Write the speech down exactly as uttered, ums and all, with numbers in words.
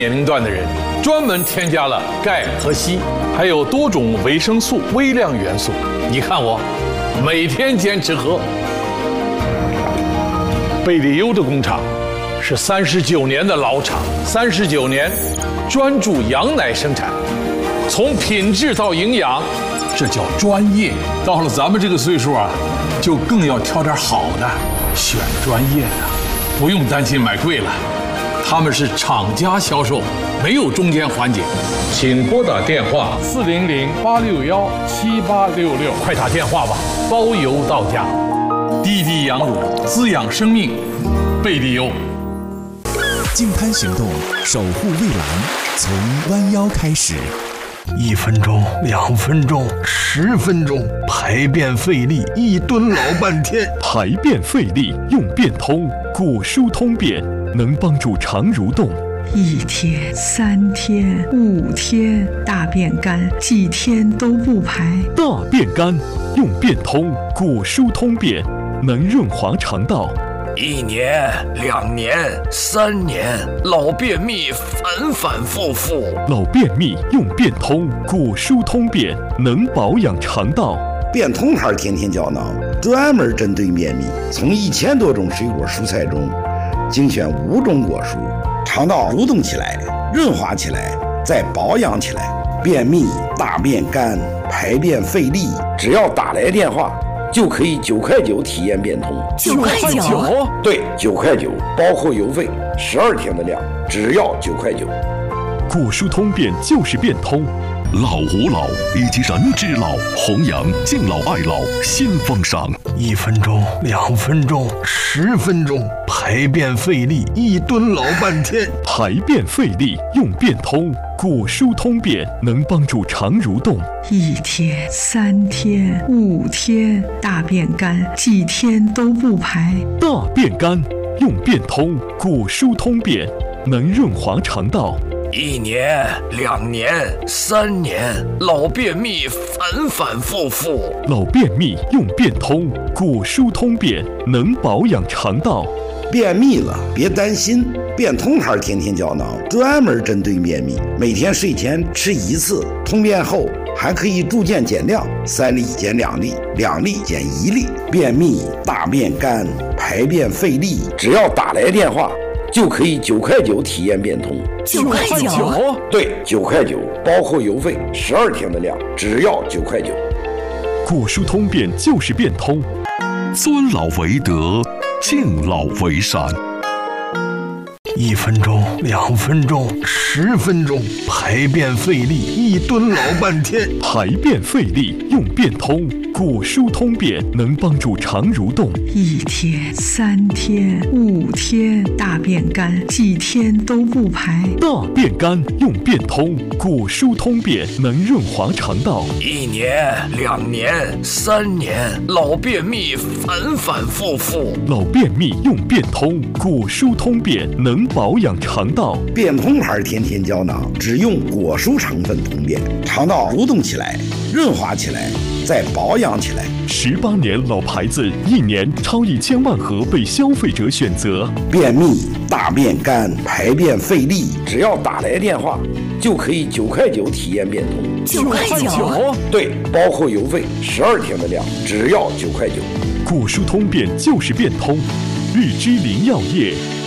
年龄段的人，专门添加了钙和硒，还有多种维生素、微量元素。你看我，每天坚持喝。贝利优的工厂是三十九年的老厂，三十九年专注羊奶生产，从品质到营养，这叫专业。到了咱们这个岁数啊，就更要挑点好的，选专业的，不用担心买贵了。他们是厂家销售，没有中间环节。请拨打电话四零零八六幺七八六六，快打电话吧，包邮到家。滴滴羊乳滋养生命，贝利优。 净滩行动，守护蔚蓝，从弯腰开始。 一分钟，两分钟，十分钟，排便费力，一蹲老半天。 排便费力用便通，果蔬通便，能帮助肠蠕动。 一天、三天、五天，大便干，几天都不排。 大便干用便通，果蔬通便，能润滑肠道。 一年、两年、三年，老便秘反反复复。 老便秘用便通，果蔬通便，能保养肠道。 便通牌甜甜胶囊专门针对便秘，从一千多种水果蔬菜中精选五种果蔬，肠道蠕动起来，润滑起来，再保养起来。便秘、大便干、排便费力，只要打来电话，就可以九块九体验便通。 九块九？ 对，九块九，包括邮费，十二天的量，只要九块九。 果蔬通便就是便通。 老吾老以及人之老，弘扬敬老爱老新风尚。 一分钟，两分钟，十分钟，排便费力，一蹲老半天。 排便费力用便通，果蔬通便，能帮助肠蠕动。 一天、三天、五天，大便干，几天都不排。 大便干用便通，果蔬通便，能润滑肠道。 一年、两年、三年，老便秘反反复复。 老便秘用便通，果蔬通便，能保养肠道。 便秘了别担心，便通牌甜甜胶囊专门针对便秘，每天睡前吃一次，通便后还可以逐渐减量，三粒减两粒，两粒减一粒。便秘、大便干、排便费力，只要打来电话，就可以九块九体验便通。 九块九？ 对，九块九，包括邮费，十二天的量，只要九块九。 果蔬通便就是便通。 尊老为德，敬老为善。 一分钟，两分钟，十分钟，排便费力，一蹲老半天。 排便费力用便通，果蔬通便，能帮助肠蠕动。 一天、三天、五天，大便干，几天都不排。 大便干用便通，果蔬通便，能润滑肠道。 一年、两年、三年，老便秘反反复复。 老便秘用便通，果蔬通便，能保养肠道。 便通牌甜甜胶囊只用果蔬成分通便，肠道蠕动起来，润滑起来，再保养起来。 十八年老牌子，一年超一千万盒被消费者选择。 便秘、大便干、排便费力，只要打来电话，就可以九块九体验便通。 九块九？ 对，包括邮费，十二天的量，只要九块九。 果蔬通便就是便通。日之林药业。